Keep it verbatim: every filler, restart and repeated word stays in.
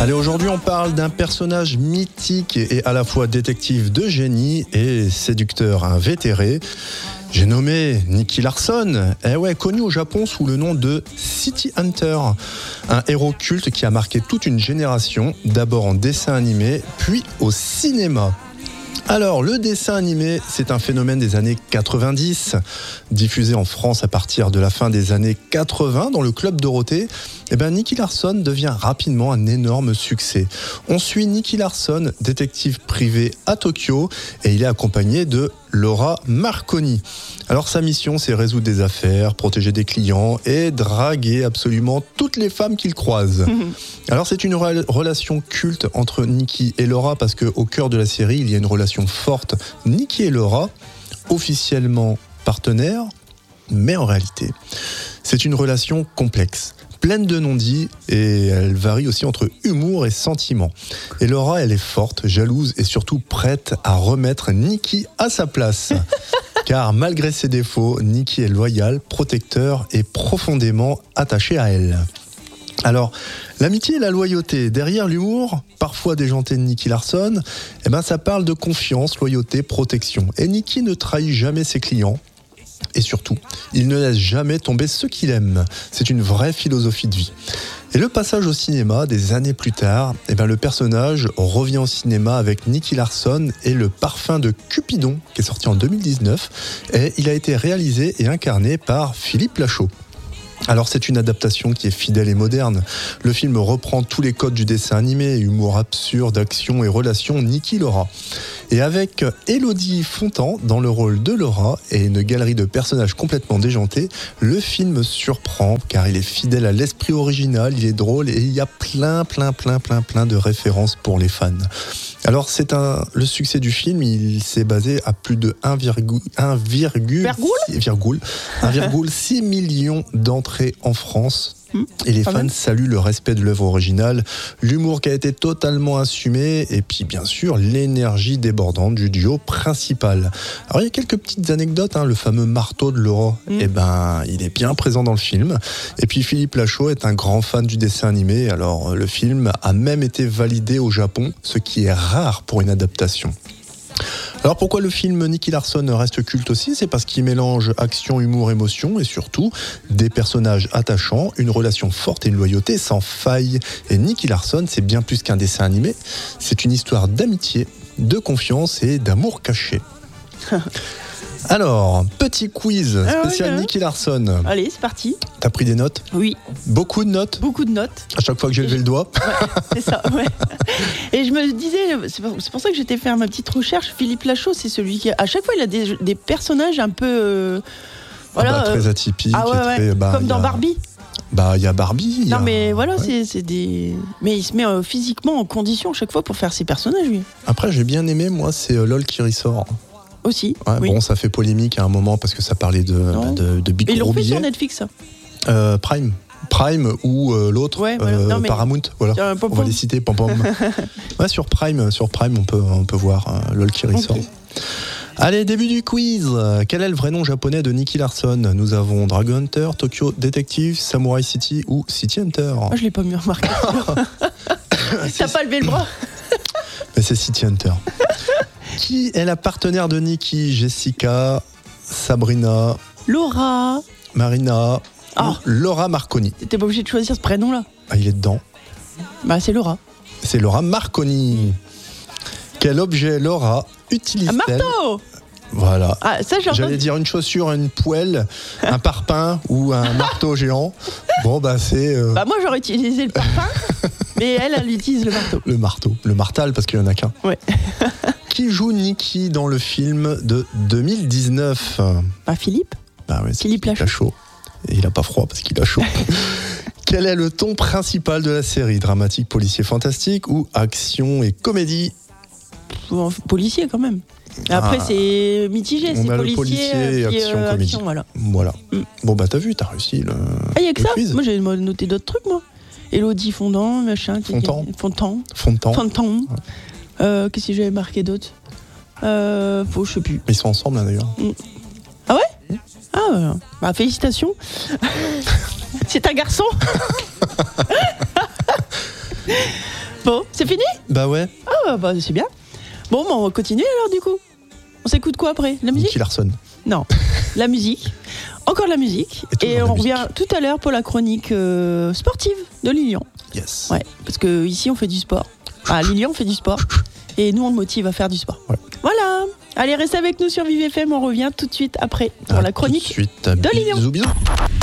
Allez, aujourd'hui on parle d'un personnage mythique et à la fois détective de génie et séducteur invétéré. J'ai nommé Nicky Larson, eh ouais, connu au Japon sous le nom de City Hunter, un héros culte qui a marqué toute une génération, d'abord en dessin animé, puis au cinéma. Alors, le dessin animé, c'est un phénomène des années quatre-vingt-dix, diffusé en France à partir de la fin des années quatre-vingts dans le Club Dorothée. Eh ben, Nicky Larson devient rapidement un énorme succès. On suit Nicky Larson, détective privé à Tokyo, et il est accompagné de Laura Marconi. Alors sa mission, c'est résoudre des affaires, protéger des clients et draguer absolument toutes les femmes qu'il croise. Alors c'est une re- relation culte entre Nicky et Laura parce qu'au cœur de la série, il y a une relation forte. Nicky et Laura, officiellement partenaires, mais en réalité, c'est une relation complexe, pleine de non-dits, et elle varie aussi entre humour et sentiment. Et Laura, elle est forte, jalouse et surtout prête à remettre Nicky à sa place. Car malgré ses défauts, Nicky est loyal, protecteur et profondément attaché à elle. Alors, l'amitié et la loyauté, derrière l'humour, parfois déjanté de Nicky Larson, eh ben ça parle de confiance, loyauté, protection. Et Nicky ne trahit jamais ses clients. Et surtout, il ne laisse jamais tomber ceux qu'il aime. C'est une vraie philosophie de vie. Et le passage au cinéma, des années plus tard, eh ben le personnage revient au cinéma avec Nicky Larson et Le Parfum de Cupidon, qui est sorti en deux mille dix-neuf. Et il a été réalisé et incarné par Philippe Lachaud. Alors c'est une adaptation qui est fidèle et moderne. Le film reprend tous les codes du dessin animé, humour absurde, action et relations Nicky-Laura. Et avec Élodie Fontan dans le rôle de Laura et une galerie de personnages complètement déjantés, le film surprend car il est fidèle à l'esprit original, il est drôle et il y a plein, plein, plein, plein, plein de références pour les fans. Alors c'est un, le succès du film, il s'est basé à plus de un virgule six millions d'entrées en France. Mmh, et les fans mal. saluent le respect de l'œuvre originale, l'humour qui a été totalement assumé et puis bien sûr l'énergie débordante du duo principal. Alors il y a quelques petites anecdotes, hein, le fameux marteau de Laura, mmh. eh ben, il est bien présent dans le film. Et puis Philippe Lachaud est un grand fan du dessin animé, alors le film a même été validé au Japon, ce qui est rare pour une adaptation. Alors pourquoi le film Nicky Larson reste culte aussi ? C'est parce qu'il mélange action, humour, émotion et surtout des personnages attachants, une relation forte et une loyauté sans faille. Et Nicky Larson, c'est bien plus qu'un dessin animé, c'est une histoire d'amitié, de confiance et d'amour caché. Alors, petit quiz spécial ah oui, Nicky Larson. Allez, c'est parti. T'as pris des notes ? Oui. Beaucoup de notes ? Beaucoup de notes. À chaque fois que j'ai levé je... le doigt. Ouais, c'est ça, ouais. Et je me disais, c'est pour ça que j'étais faire ma petite recherche. Philippe Lachaud, c'est celui qui, à chaque fois, il a des, des personnages un peu, euh, voilà, ah bah, très atypiques. Ah ouais, ouais. Très, bah, comme dans a... Barbie. Bah, il y a Barbie. Non, y a... mais voilà, ouais. c'est, c'est des. Mais il se met euh, physiquement en condition chaque fois pour faire ses personnages, lui. Après, j'ai bien aimé, moi, c'est euh, LOL qui ressort. Aussi. Ouais, oui. Bon, ça fait polémique à un moment parce que ça parlait de, bah, de, de Big Gros. Ils l'ont fait sur Netflix, ça. Euh, Prime. Prime ou euh, l'autre, ouais, voilà. euh, non, mais... Paramount, voilà. Euh, on va les citer, pom pom. Ouais, sur Prime, sur Prime, on peut, on peut voir euh, LOL qui ressort. Okay. Allez, début du quiz. Quel est le vrai nom japonais de Nicky Larson ? Nous avons Dragon Hunter, Tokyo Detective, Samurai City ou City Hunter. Moi, je l'ai pas mieux remarqué. T'as pas levé le bras ? Mais c'est City Hunter. Qui est la partenaire de Nicky ? Jessica, Sabrina, Laura, Marina, oh. Laura Marconi. T'étais pas obligé de choisir ce prénom-là ? Ah, il est dedans. Bah, c'est Laura. C'est Laura Marconi. Quel objet Laura utilise-t-elle ? Un marteau ! Voilà. Ah, ça, J'allais entendu. dire une chaussure, une poêle, un parpaing ou un marteau géant. Bon, bah c'est... Euh... Bah moi, j'aurais utilisé le parpaing, mais elle, elle utilise le marteau. Le marteau. Le martal, parce qu'il n'y en a qu'un. Ouais. Qui joue Nicky dans le film de deux mille dix-neuf ? Bah Philippe. Bah ouais, c'est Philippe Lachaud. Lachaud. Et il n'a pas froid parce qu'il a chaud. Quel est le ton principal de la série ? Dramatique, policier, fantastique ou action et comédie ? Policier quand même. Après ah, c'est mitigé, c'est on a policier, le policier et action, euh, comédie. Action, voilà. voilà. Mm. Bon bah t'as vu, t'as réussi le. Ah y a que ça quiz. Moi j'ai noté d'autres trucs moi. Élodie Fondant, machin. Fontan. Fontan. Fontan. Fontan. Ouais. Euh, qu'est-ce que j'avais marqué d'autre ? Euh, faut, je sais plus. Ils sont ensemble là d'ailleurs. Mm. Ah ouais ? Mm. Ah euh, bah félicitations. C'est un garçon. Bon, c'est fini? Bah ouais. Ah bah c'est bien. Bon, bah, on va continuer alors du coup. On s'écoute quoi après? La musique? Nicky Larson. Non, la musique. Encore de la musique. Et, Et la on musique. revient tout à l'heure pour la chronique euh, sportive de Lilian. Yes. Ouais, parce que ici on fait du sport. Ah, Lilian on fait du sport. Et nous on le motive à faire du sport. Ouais. Voilà. Allez, restez avec nous sur Vive F M. On revient tout de suite après pour À la chronique tout de suite. de Lilian. Bisous, bisous.